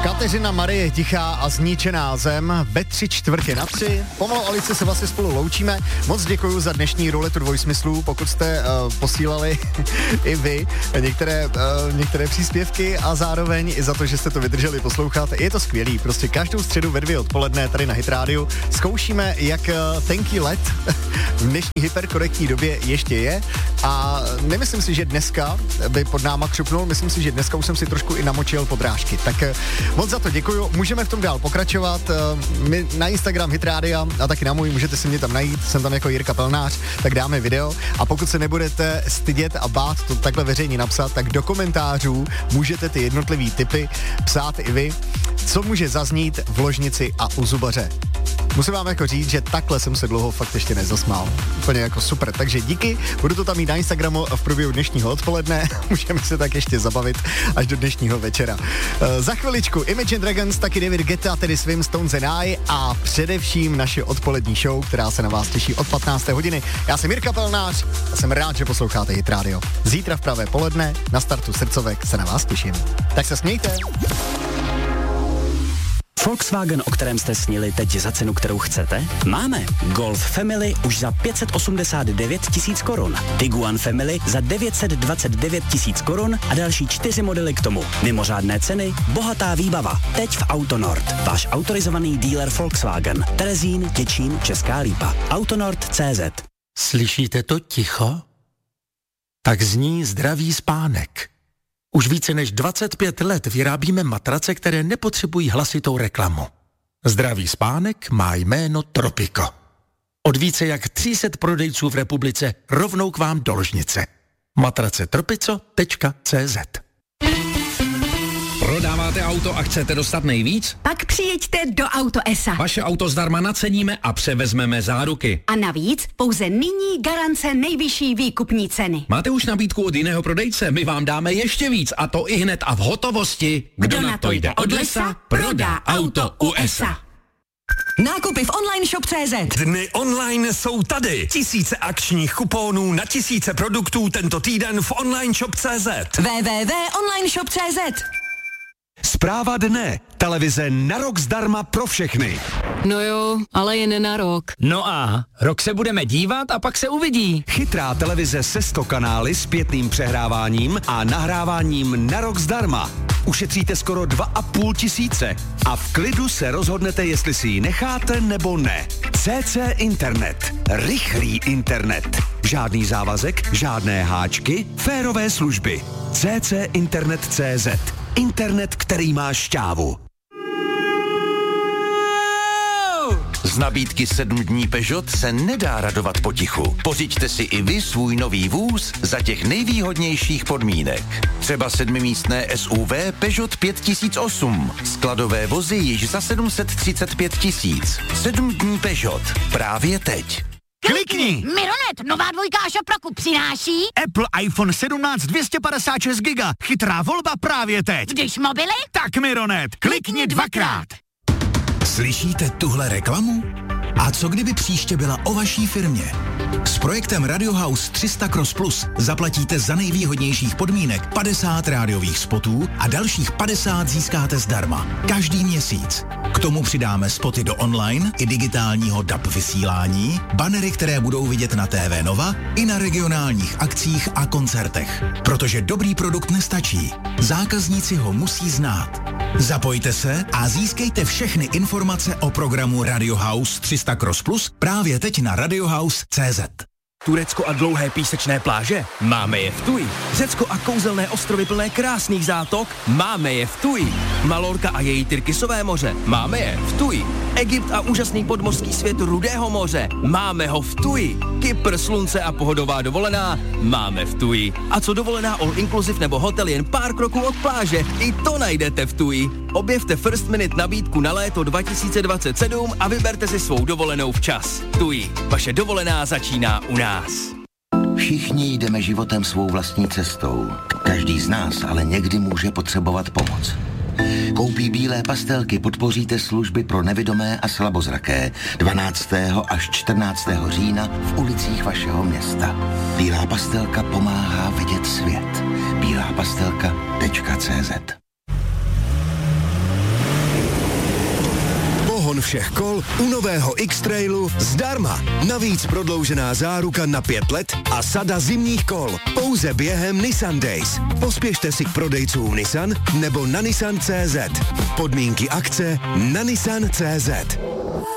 Kateřina Marie je tichá a zničená zem ve 3:45. Pomalu Alice se vlastně spolu loučíme. Moc děkuju za dnešní ruletu dvojsmyslů, pokud jste posílali i vy některé příspěvky a zároveň i za to, že jste to vydrželi poslouchat. Je to skvělý, prostě každou středu ve 2 odpoledne tady na Hit Radio zkoušíme, jak tenký led v dnešní hyperkorektní době ještě je a nemyslím si, že dneska by pod náma křupnul, myslím si, že dneska už jsem si trošku i namočil podrážky. Tak moc za to děkuju, můžeme v tom dál pokračovat. My na Instagram Hit Radio a taky na můj, můžete si mě tam najít, jsem tam jako Jirka Pelnář, tak dáme video a pokud se nebudete stydět a bát to takhle veřejně napsat, tak do komentářů můžete ty jednotlivý tipy psát i vy, co může zaznít v ložnici a u zubaře. Musím vám jako říct, že takhle jsem se dlouho fakt ještě nezasmál. Úplně jako super, takže díky, budu to tam mít na Instagramu v průběhu dnešního odpoledne, můžeme se tak ještě zabavit až do dnešního večera. Za chviličku Imagine Dragons, taky David Guetta, tedy svým Stones and I a především naše odpolední show, která se na vás těší od 15. hodiny. Já jsem Jirka Pelnář a jsem rád, že posloucháte Hit Radio. Zítra v pravé poledne na startu srdcovek se na vás těším. Tak se smějte. Volkswagen, o kterém jste snili, teď za cenu, kterou chcete? Máme. Golf Family už za 589 000 korun. Tiguan Family za 929 000 korun a další 4 modely k tomu. Mimořádné ceny, bohatá výbava. Teď v Autonord. Váš autorizovaný dealer Volkswagen. Terezín, Děčín, Česká Lípa. Autonord.cz. Slyšíte to ticho? Tak zní zdravý spánek. Už více než 25 let vyrábíme matrace, které nepotřebují hlasitou reklamu. Zdravý spánek má jméno Tropico. Od více jak 300 prodejců v republice rovnou k vám do ložnice. Matrace tropico.cz. Prodáváte auto a chcete dostat nejvíc? Pak přijeďte do Auto S.A. Vaše auto zdarma naceníme a převezmeme záruky. A navíc pouze nyní garance nejvyšší výkupní ceny. Máte už nabídku od jiného prodejce? My vám dáme ještě víc a to i hned a v hotovosti. Kdo na to jde od lesa, prodá auto u S.A. Nákupy v online shop.cz. Dny online jsou tady. Tisíce akčních kuponů na tisíce produktů tento týden v online shop.cz. www.onlineshop.cz. Zpráva dne. Televize na rok zdarma pro všechny. No jo, ale jen na rok. No a rok se budeme dívat a pak se uvidí. Chytrá televize se 100 kanály s zpětným přehráváním a nahráváním na rok zdarma. Ušetříte skoro 2 500 a v klidu se rozhodnete, jestli si ji necháte nebo ne. CC Internet. Rychlý internet. Žádný závazek, žádné háčky, férové služby. CC Internet.cz. Internet, který má šťávu. Z nabídky 7 dní Peugeot se nedá radovat potichu. Pořiďte si i vy svůj nový vůz za těch nejvýhodnějších podmínek. Třeba 7místné SUV Peugeot 5008. Skladové vozy již za 735 000. 7 dní Peugeot. Právě teď. Klikni! Mironet, nová dvojka a šapraku přináší Apple iPhone 17 256 GB. Chytrá volba právě teď. Když mobily, Tak Mironet, klikni dvakrát. Slyšíte tuhle reklamu? A co kdyby příště byla o vaší firmě? S projektem Radio House 300 Cross Plus zaplatíte za nejvýhodnějších podmínek 50 rádiových spotů a dalších 50 získáte zdarma. Každý měsíc. K tomu přidáme spoty do online i digitálního DAB vysílání, banery, které budou vidět na TV Nova i na regionálních akcích a koncertech. Protože dobrý produkt nestačí. Zákazníci ho musí znát. Zapojte se a získejte všechny informace o programu Radio House 300 Cross Plus právě teď na radiohouse.cz. Turecko a dlouhé písečné pláže? Máme je v Tuji. Řecko a kouzelné ostrovy plné krásných zátok? Máme je v Tuji. Malorka a její tyrkysové moře? Máme je v Tuji. Egypt a úžasný podmořský svět Rudého moře? Máme ho v Tuji. Kypr, slunce a pohodová dovolená? Máme v Tuji. A co dovolená all inclusive nebo hotel jen pár kroků od pláže? I to najdete v Tuji. Objevte First Minute nabídku na léto 2027 a vyberte si svou dovolenou včas. Tuji. Vaše dovolená začíná u nás. Všichni jdeme životem svou vlastní cestou. Každý z nás ale někdy může potřebovat pomoc. Koupí bílé pastelky podpoříte služby pro nevidomé a slabozraké 12. až 14. října v ulicích vašeho města. Bílá pastelka pomáhá vidět svět. bílápastelka.cz. všech kol u nového X-Trailu zdarma. Navíc prodloužená záruka na 5 let a sada zimních kol. Pouze během Nissan Days. Pospěšte si k prodejcům Nissan nebo na Nissan.cz. Podmínky akce na Nissan.cz.